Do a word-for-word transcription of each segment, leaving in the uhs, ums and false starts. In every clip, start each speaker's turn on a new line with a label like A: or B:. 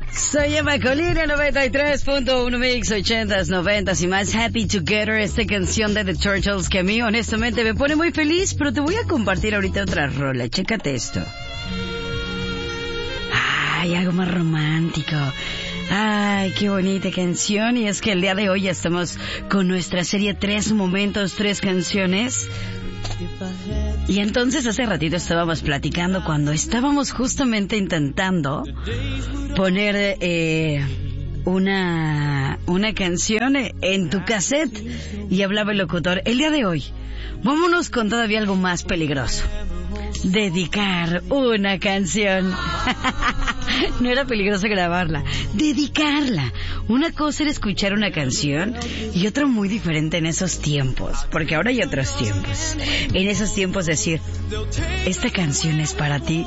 A: Soy Emma Colina, noventa y tres punto uno Mix, ochentas, noventas y más. Happy Together, esta canción de The Turtles que a mí honestamente me pone muy feliz, pero te voy a compartir ahorita otra rola. Chécate esto. Ay, algo más romántico. Ay, qué bonita canción. Y es que el día de hoy estamos con nuestra serie Tres Momentos, Tres Canciones. Y entonces hace ratito estábamos platicando cuando estábamos justamente intentando poner eh, una, una canción en tu cassette y hablaba el locutor. El día de hoy, vámonos con todavía algo más peligroso. Dedicar una canción. No era peligroso grabarla, dedicarla. Una cosa era escuchar una canción y otra muy diferente en esos tiempos, porque ahora hay otros tiempos. En esos tiempos decir, esta canción es para ti.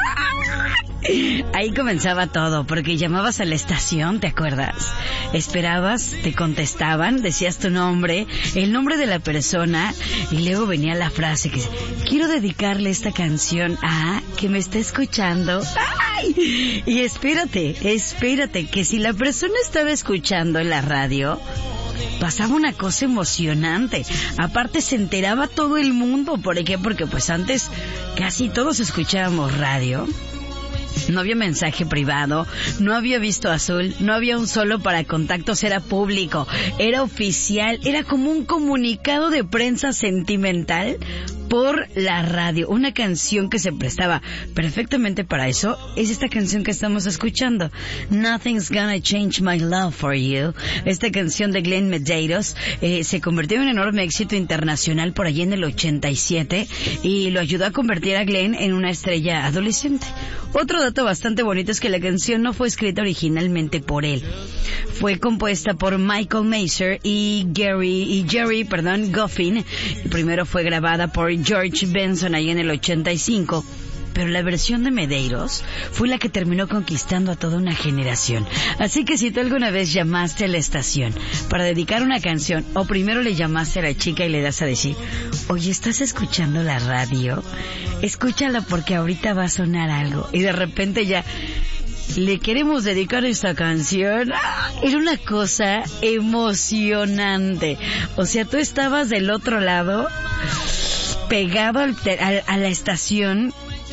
A: Ahí comenzaba todo, porque llamabas a la estación, ¿te acuerdas? Esperabas, te contestaban, decías tu nombre, el nombre de la persona, y luego venía la frase que quiero dedicarle esta canción a que me está escuchando. ¡Ay! Y espérate, espérate, que si la persona estaba escuchando en la radio, pasaba una cosa emocionante. Aparte se enteraba todo el mundo. ¿Por qué? Porque pues antes casi todos escuchábamos radio. No había mensaje privado, no había visto azul, no había un solo para contactos, era público, era oficial, era como un comunicado de prensa sentimental por la radio. Una canción que se prestaba perfectamente para eso es esta canción que estamos escuchando, Nothing's Gonna Change My Love For You. Esta canción de Glenn Medeiros eh, se convirtió en un enorme éxito internacional por allí en el ochenta y siete y lo ayudó a convertir a Glenn en una estrella adolescente. Otro dato bastante bonito es que la canción no fue escrita originalmente por él. Fue compuesta por Michael Mazer y Gary y Jerry, perdón, Goffin. Primero fue grabada por George Benson ahí en el ochenta y cinco. Pero la versión de Medeiros fue la que terminó conquistando a toda una generación. Así que si tú alguna vez llamaste a la estación para dedicar una canción, o primero le llamaste a la chica y le das a decir, oye, ¿estás escuchando la radio? Escúchala porque ahorita va a sonar algo. Y de repente ya, le queremos dedicar esta canción. Era una cosa emocionante. O sea, tú estabas del otro lado, pegado al, al, a la estación,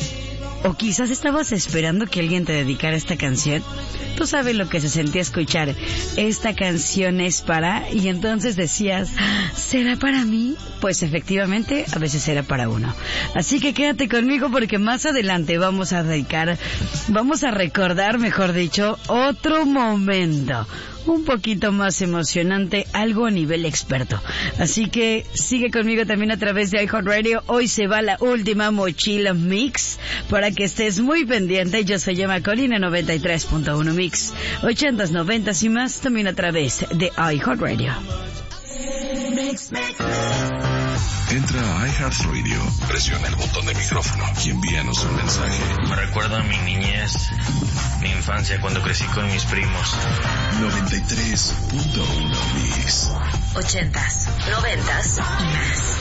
A: o quizás estabas esperando que alguien te dedicara esta canción. Tú sabes lo que se sentía escuchar, esta canción es para, y entonces decías, ¿será para mí? Pues efectivamente, a veces era para uno. Así que quédate conmigo porque más adelante vamos a dedicar, vamos a recordar, mejor dicho, otro momento un poquito más emocionante, algo a nivel experto. Así que sigue conmigo también a través de iHeartRadio. Hoy se va la última mochila mix para que estés muy pendiente. Yo soy Emma Colina, noventa y tres punto uno Mix, ochentas, noventas y más, también a través de iHeartRadio.
B: Entra a iHeartRadio, presiona el botón de micrófono y envíanos un mensaje.
C: Me recuerda a mi niñez, mi infancia cuando crecí con mis primos.
B: noventa y tres punto uno Mix.
D: Ochentas, noventas y más.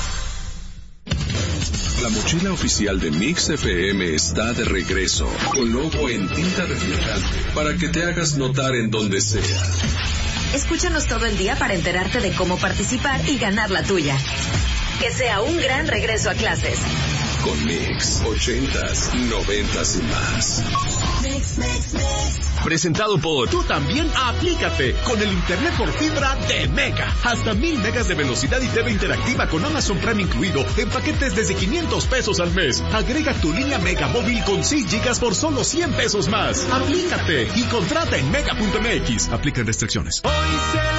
B: La mochila oficial de Mix F M está de regreso, con logo en tinta reflejante, para que te hagas notar en donde sea.
D: Escúchanos todo el día para enterarte de cómo participar y ganar la tuya. Que sea un gran regreso a clases.
B: Con Mix, ochentas, noventas y más.
E: Mix, mix, mix. Presentado por Tú También Aplícate con el internet por fibra de Mega. Hasta mil megas de velocidad y T V interactiva con Amazon Prime incluido en paquetes desde quinientos pesos al mes. Agrega tu línea Mega móvil con seis gigas por solo cien pesos más. Aplícate y contrata en mega punto m x. Aplican restricciones.